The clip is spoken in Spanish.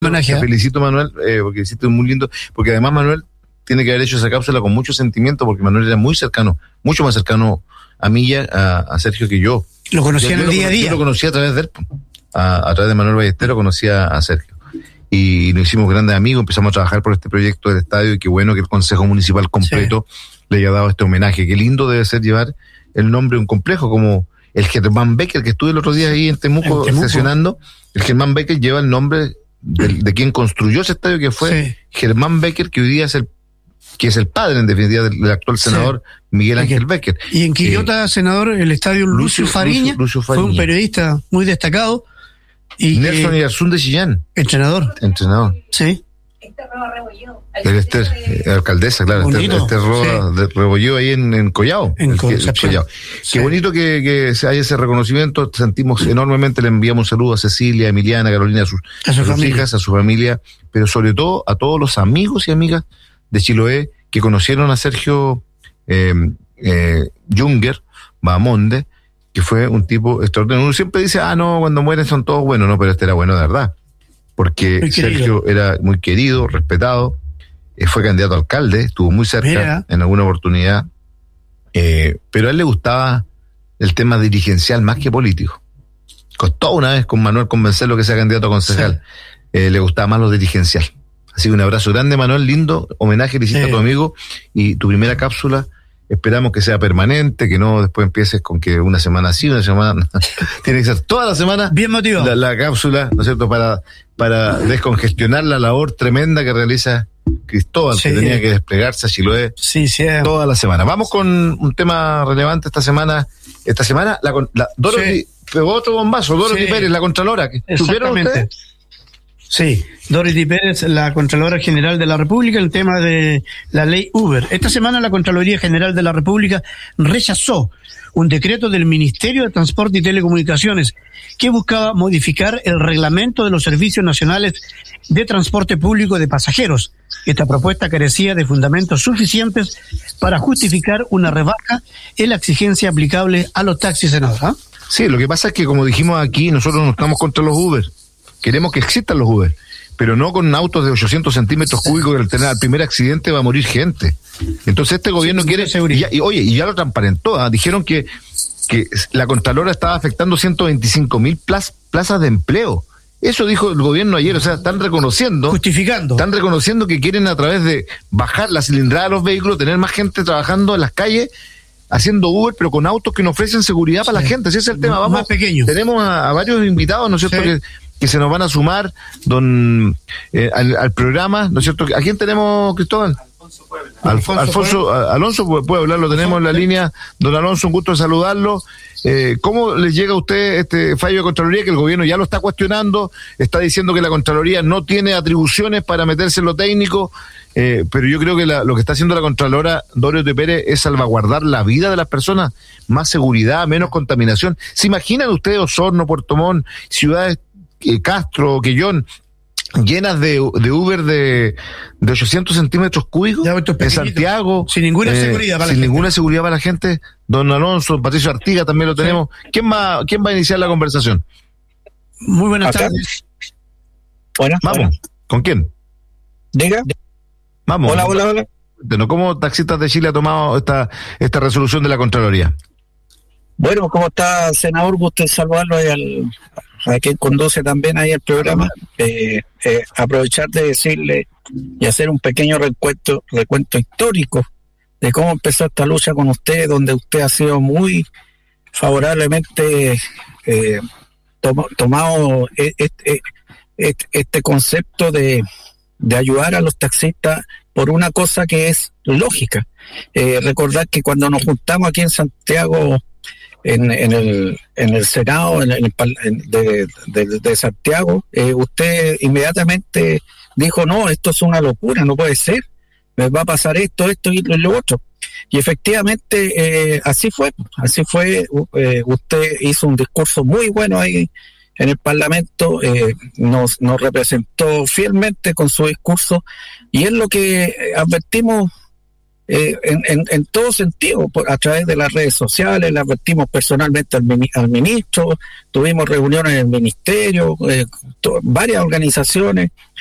Te felicito, Manuel, porque hiciste muy lindo, porque además Manuel tiene que haber hecho esa cápsula con mucho sentimiento, porque Manuel era muy cercano, mucho más cercano a mí y a Sergio que yo. Lo conocía en el día a día. Yo lo conocía a través de él, a través de Manuel Ballesteros conocía a Sergio. Y nos hicimos grandes amigos, empezamos a trabajar por este proyecto del estadio, y qué bueno que el Consejo Municipal completo le haya dado este homenaje. Qué lindo debe ser llevar el nombre de un complejo como el Germán Becker, que estuve el otro día ahí en Temuco sesionando. El Germán Becker lleva el nombre de quien construyó ese estadio, que fue Germán Becker, que hoy día es el padre, en definitiva, del actual senador Miguel Ángel Becker. Y en Quillota, senador, el estadio Lucio Fariña, fue un periodista muy destacado. Y Nelson Irazún de Chillán. Entrenador. Sí. Alcaldesa, claro. Esther Roa de Rebolló ahí en Collao. Collao. Qué bonito que se haya ese reconocimiento. Sentimos enormemente, le enviamos un saludo a Cecilia, a Emiliana, a Carolina, a sus hijas, a su familia, pero sobre todo a todos los amigos y amigas de Chiloé que conocieron a Sergio Junger Bahamonde, que fue un tipo extraordinario. Uno siempre dice, no, cuando mueren son todos buenos, no, pero este era bueno de verdad, porque Sergio era muy querido, respetado, fue candidato a alcalde, estuvo muy cerca en alguna oportunidad, pero a él le gustaba el tema dirigencial más que político. Costó una vez con Manuel convencerlo que sea candidato a concejal, le gustaba más lo dirigencial. Así que un abrazo grande, Manuel, lindo homenaje le hiciste a tu amigo, y tu primera cápsula esperamos que sea permanente, que no después empieces con que una semana sí, una semana tiene que ser toda la semana. Bien motivado. La cápsula, ¿no es cierto?, para descongestionar la labor tremenda que realiza Cristóbal, que tenía que desplegarse a Chiloé toda la semana. Vamos con un tema relevante esta semana. Dorothy pegó otro bombazo, Dorothy Pérez, la Contralora. ¿Supieron ustedes? Sí, Dorothy Pérez, la Contralora General de la República, el tema de la ley Uber. Esta semana la Contraloría General de la República rechazó un decreto del Ministerio de Transporte y Telecomunicaciones que buscaba modificar el reglamento de los servicios nacionales de transporte público de pasajeros. Esta propuesta carecía de fundamentos suficientes para justificar una rebaja en la exigencia aplicable a los taxis, senador. Sí, lo que pasa es que, como dijimos aquí, nosotros no estamos contra los Uber. Queremos que existan los Uber, pero no con autos de 800 centímetros cúbicos que al tener el primer accidente va a morir gente. Entonces este gobierno quiere... Y ya lo transparentó, dijeron que la Contralora estaba afectando 125.000 plazas de empleo. Eso dijo el gobierno ayer, o sea, están reconociendo que quieren, a través de bajar la cilindrada de los vehículos, tener más gente trabajando en las calles, haciendo Uber, pero con autos que no ofrecen seguridad para la gente. Ese es el tema. Vamos, más pequeño. Tenemos a varios invitados, ¿no es cierto?, que se nos van a sumar al programa, ¿no es cierto? ¿A quién tenemos, Cristóbal? Alonso Puebla, lo tenemos en la línea. Don Alonso, un gusto de saludarlo. ¿Cómo les llega a usted este fallo de Contraloría, que el gobierno ya lo está cuestionando, está diciendo que la Contraloría no tiene atribuciones para meterse en lo técnico, pero yo creo que lo que está haciendo la Contralora Dorothy Pérez es salvaguardar la vida de las personas, más seguridad, menos contaminación? ¿Se imaginan ustedes Osorno, Puerto Montt, ciudades Castro, Quellón, llenas de Uber de 800 centímetros cúbicos, en Santiago, sin ninguna seguridad para la gente? Don Alonso, Patricio Artiga también lo tenemos. ¿Quién va a iniciar la conversación? Muy buenas tardes. Vamos. ¿Con quién? Diga. Vamos. Hola. ¿Cómo Taxistas de Chile ha tomado esta resolución de la Contraloría? Bueno, ¿cómo está, senador? Gusto en saludarlo a quien conduce también ahí el programa. Aprovechar de decirle y hacer un pequeño recuento histórico de cómo empezó esta lucha con usted, donde usted ha sido muy favorablemente tomado este concepto de ayudar a los taxistas por una cosa que es lógica. Recordar que cuando nos juntamos aquí en Santiago, en el Senado de Santiago, usted inmediatamente dijo, no, esto es una locura, no puede ser, me va a pasar esto y lo otro. Y efectivamente así fue. Usted hizo un discurso muy bueno ahí en el Parlamento, nos representó fielmente con su discurso, y es lo que advertimos en todo sentido, a través de las redes sociales. Le advertimos personalmente al ministro, tuvimos reuniones en el ministerio, varias organizaciones,